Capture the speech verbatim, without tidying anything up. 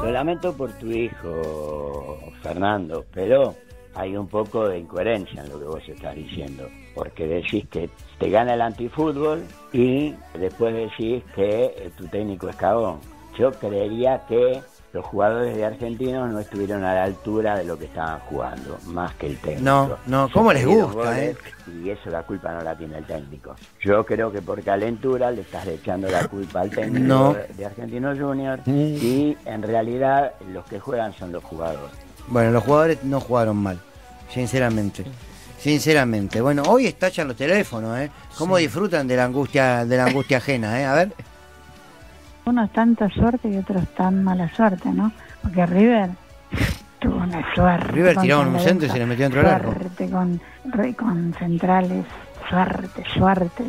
Lo lamento por tu hijo, Fernando, pero hay un poco de incoherencia en lo que vos estás diciendo, porque decís que te gana el antifútbol y después decís que tu técnico es cagón. Yo creería que los jugadores de Argentinos no estuvieron a la altura de lo que estaban jugando, más que el técnico. No, no, ¿cómo les gusta, eh? Y eso la culpa no la tiene el técnico. Yo creo que por calentura le estás echando la culpa al técnico no. de Argentinos Juniors y en realidad los que juegan son los jugadores. Bueno, los jugadores no jugaron mal, sinceramente. Sinceramente. Bueno, hoy estallan los teléfonos, ¿eh? ¿Cómo sí. disfrutan de la angustia, de la angustia ajena, eh? A ver. Unos tanta suerte y otros tan mala suerte, ¿no? Porque River tuvo una suerte. River tiró un centro y se le metió dentro del arco. Suerte con, con centrales, suerte, suerte.